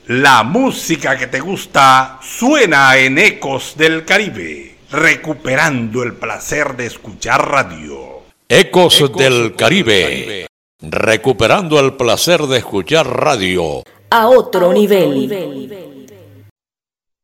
La música que te gusta suena en Ecos del Caribe, recuperando el placer de escuchar radio. Ecos del Caribe, recuperando el placer de escuchar radio. A otro nivel.